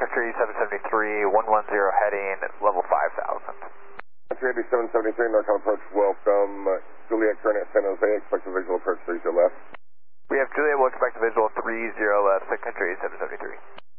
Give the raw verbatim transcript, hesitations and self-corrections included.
Country seven seventy-three, one one zero heading, level five thousand. Country eighty seven seventy-three, Northbound approach, welcome. Uh, Juliet, current at San Jose, expect a visual approach three zero left. We have Juliet, we'll expect a visual three zero left, Country seven seventy-three.